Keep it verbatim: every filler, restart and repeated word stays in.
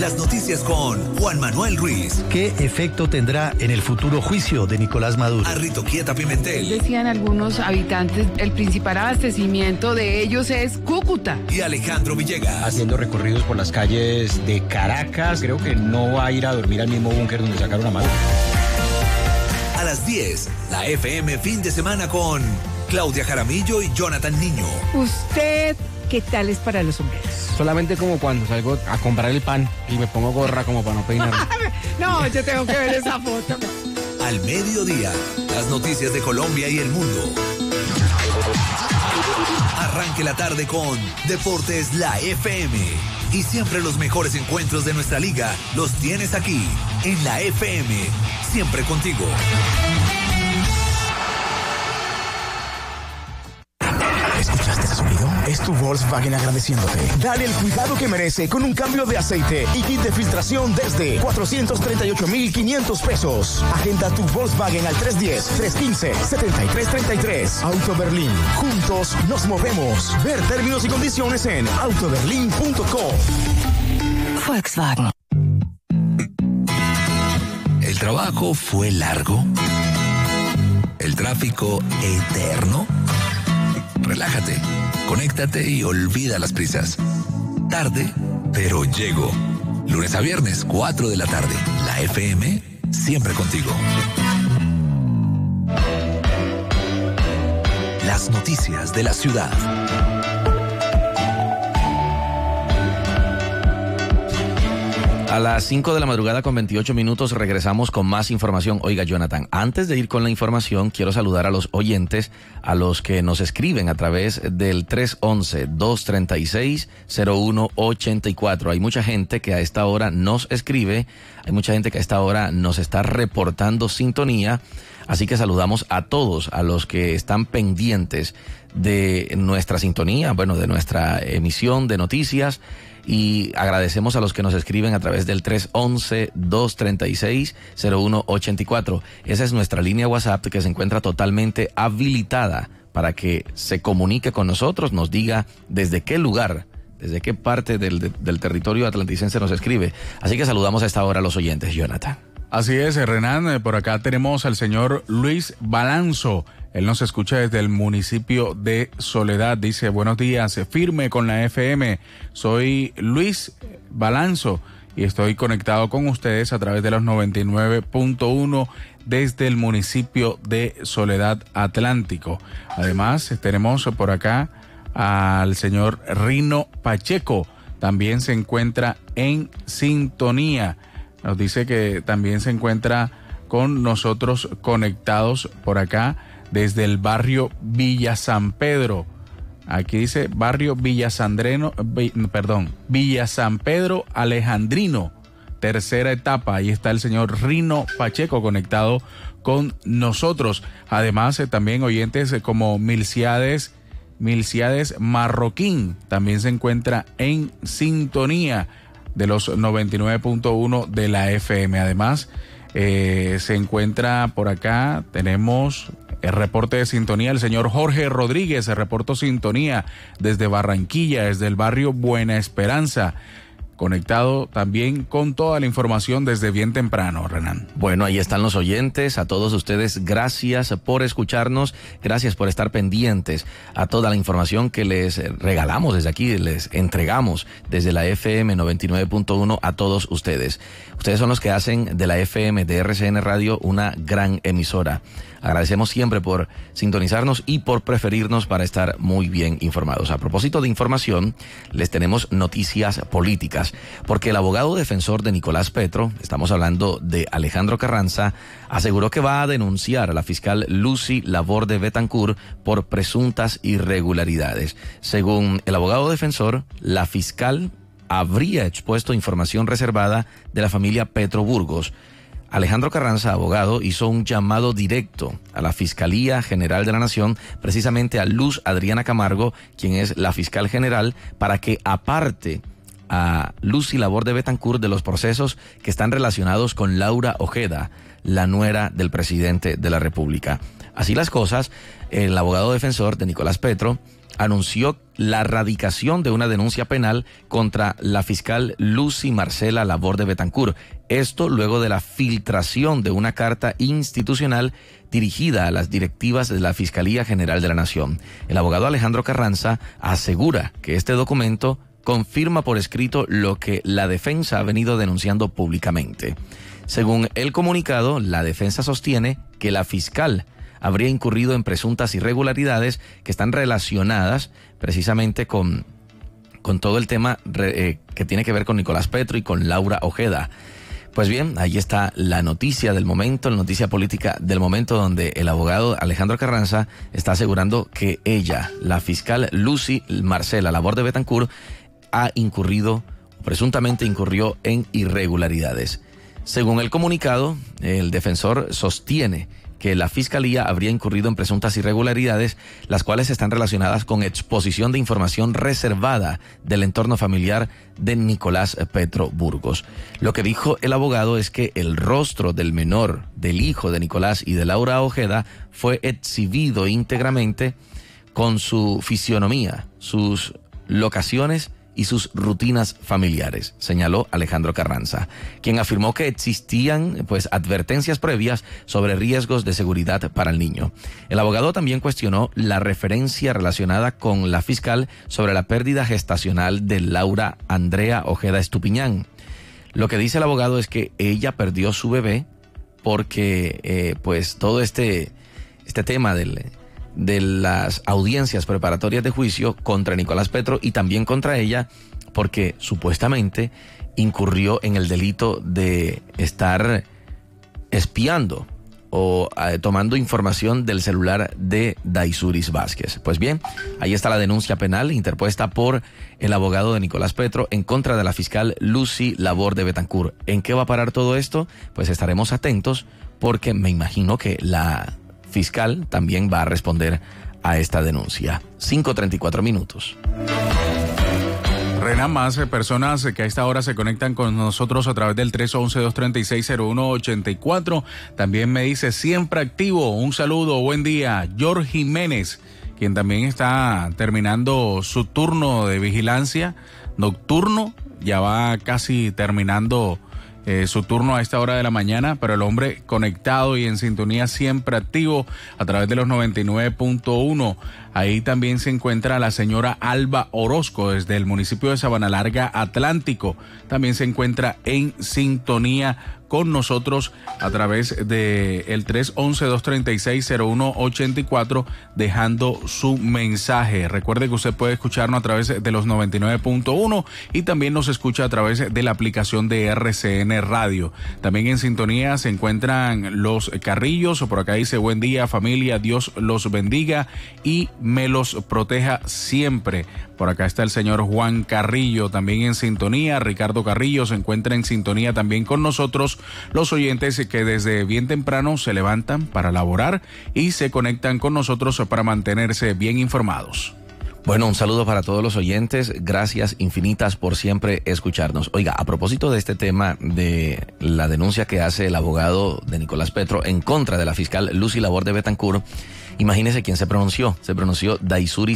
Las noticias con Juan Manuel Ruiz. ¿Qué efecto tendrá en el futuro juicio de Nicolás Maduro? Arrito Quieta Pimentel. Decían algunos habitantes, el principal abastecimiento de ellos es Cúcuta. Y Alejandro Villegas. Haciendo recorridos por las calles de Caracas, creo que no va a ir a dormir al mismo búnker donde sacaron a Maduro. A las diez, la F M fin de semana con Claudia Jaramillo y Jonathan Niño. ¿Usted qué tal es para los sombreros? Solamente como cuando salgo a comprar el pan y me pongo gorra como para no peinarme. No, yo tengo que ver esa foto. Al mediodía, las noticias de Colombia y el mundo. Arranque la tarde con Deportes La F M. Y siempre los mejores encuentros de nuestra liga los tienes aquí, en la F M. Siempre contigo. ¿Escuchaste ese sonido? Es tu Volkswagen agradeciéndote. Dale el cuidado que merece con un cambio de aceite y kit de filtración desde cuatrocientos treinta y ocho mil quinientos pesos. Agenda tu Volkswagen al tres uno cero, tres uno cinco, siete tres tres tres. Auto Berlín. Juntos nos movemos. Ver términos y condiciones en autoberlin punto com. Volkswagen. El trabajo fue largo. El tráfico eterno. Relájate, conéctate y olvida las prisas. Tarde, pero llego. Lunes a viernes, cuatro de la tarde. La F M, siempre contigo. Las noticias de la ciudad. A las cinco de la madrugada con veintiocho minutos regresamos con más información. Oiga, Jonathan, antes de ir con la información, quiero saludar a los oyentes, a los que nos escriben a través del tres once, dos treinta y seis, cero uno ochenta y cuatro. Hay mucha gente que a esta hora nos escribe, hay mucha gente que a esta hora nos está reportando sintonía, así que saludamos a todos, a los que están pendientes de nuestra sintonía, bueno, de nuestra emisión de noticias. Y agradecemos a los que nos escriben a través del tres once, dos treinta y seis, cero uno ochenta y cuatro. Esa es nuestra línea WhatsApp que se encuentra totalmente habilitada para que se comunique con nosotros, nos diga desde qué lugar, desde qué parte del, de, del territorio atlanticense nos escribe. Así que saludamos a esta hora a los oyentes, Jonathan. Así es, Renan, por acá tenemos al señor Luis Balanzo. Él nos escucha desde el municipio de Soledad. Dice, buenos días, firme con la F M. Soy Luis Balanzo y estoy conectado con ustedes a través de los noventa y nueve punto uno desde el municipio de Soledad Atlántico. Además, tenemos por acá al señor Rino Pacheco. También se encuentra en sintonía. Nos dice que también se encuentra con nosotros conectados por acá desde el barrio Villa San Pedro. Aquí dice barrio Villa Sandreno, perdón, Villa San Pedro Alejandrino, tercera etapa. Ahí está el señor Rino Pacheco conectado con nosotros. Además, eh, también oyentes eh, como Milciades, Milciades Marroquín, también se encuentra en sintonía de los noventa y nueve punto uno de la F M. Además, eh, se encuentra por acá, tenemos el reporte de sintonía, el señor Jorge Rodríguez, el reporto sintonía desde Barranquilla, desde el barrio Buena Esperanza, conectado también con toda la información desde bien temprano, Renan. Bueno, ahí están los oyentes, a todos ustedes, gracias por escucharnos, gracias por estar pendientes a toda la información que les regalamos desde aquí, les entregamos desde la F M noventa y nueve punto uno a todos ustedes. Ustedes son los que hacen de la F M de R C N Radio una gran emisora. Agradecemos siempre por sintonizarnos y por preferirnos para estar muy bien informados. A propósito de información, les tenemos noticias políticas, porque el abogado defensor de Nicolás Petro, estamos hablando de Alejandro Carranza, aseguró que va a denunciar a la fiscal Lucy Laborde Betancourt por presuntas irregularidades. Según el abogado defensor, la fiscal habría expuesto información reservada de la familia Petro Burgos. Alejandro Carranza, abogado, hizo un llamado directo a la Fiscalía General de la Nación, precisamente a Luz Adriana Camargo, quien es la fiscal general, para que aparte a Lucy Laborde Betancourt de los procesos que están relacionados con Laura Ojeda, la nuera del presidente de la República. Así las cosas, el abogado defensor de Nicolás Petro anunció la radicación de una denuncia penal contra la fiscal Lucy Marcela Laborde Betancur. Esto luego de la filtración de una carta institucional dirigida a las directivas de la Fiscalía General de la Nación. El abogado Alejandro Carranza asegura que este documento confirma por escrito lo que la defensa ha venido denunciando públicamente. Según el comunicado, la defensa sostiene que la fiscal habría incurrido en presuntas irregularidades que están relacionadas precisamente con, con todo el tema re, eh, que tiene que ver con Nicolás Petro y con Laura Ojeda. Pues bien, ahí está la noticia del momento, la noticia política del momento, donde el abogado Alejandro Carranza está asegurando que ella, la fiscal Lucy Marcela Laborde Betancur, ha incurrido, presuntamente incurrió en irregularidades. Según el comunicado, el defensor sostiene que la Fiscalía habría incurrido en presuntas irregularidades, las cuales están relacionadas con exposición de información reservada del entorno familiar de Nicolás Petro Burgos. Lo que dijo el abogado es que el rostro del menor, del hijo de Nicolás y de Laura Ojeda, fue exhibido íntegramente con su fisionomía, sus locaciones y sus rutinas familiares, señaló Alejandro Carranza, quien afirmó que existían pues advertencias previas sobre riesgos de seguridad para el niño. El abogado también cuestionó la referencia relacionada con la fiscal sobre la pérdida gestacional de Laura Andrea Ojeda Estupiñán. Lo que dice el abogado es que ella perdió su bebé porque eh, pues todo este, este tema del... de las audiencias preparatorias de juicio contra Nicolás Petro y también contra ella, porque supuestamente incurrió en el delito de estar espiando o eh, tomando información del celular de Daisuris Vázquez. Pues bien, ahí está la denuncia penal interpuesta por el abogado de Nicolás Petro en contra de la fiscal Lucy Laborde Betancur. ¿En qué va a parar todo esto? Pues estaremos atentos, porque me imagino que la fiscal también va a responder a esta denuncia. cinco treinta y cuatro minutos. Renan, más personas que a esta hora se conectan con nosotros a través del tres once, dos treinta y seis, cero uno ochenta y cuatro. También me dice siempre activo. Un saludo, buen día. George Jiménez, quien también está terminando su turno de vigilancia nocturno. Ya va casi terminando Eh, su turno a esta hora de la mañana, pero el hombre conectado y en sintonía, siempre activo a través de los noventa y nueve punto uno. Ahí también se encuentra la señora Alba Orozco desde el municipio de Sabana Larga, Atlántico. También se encuentra en sintonía con nosotros a través de el tres once, dos treinta y seis, cero uno ochenta y cuatro, dejando su mensaje. Recuerde que usted puede escucharnos a través de los noventa y nueve punto uno y también nos escucha a través de la aplicación de R C N Radio. También en sintonía se encuentran los Carrillos. Por acá dice: buen día, familia, Dios los bendiga y me los proteja siempre. Por acá está el señor Juan Carrillo también en sintonía. Ricardo Carrillo se encuentra en sintonía también con nosotros. Los oyentes que desde bien temprano se levantan para laborar y se conectan con nosotros para mantenerse bien informados. Bueno, un saludo para todos los oyentes. Gracias infinitas por siempre escucharnos. Oiga, a propósito de este tema de la denuncia que hace el abogado de Nicolás Petro en contra de la fiscal Lucy Laborde Betancur, imagínese quién se pronunció. Se pronunció Daisuris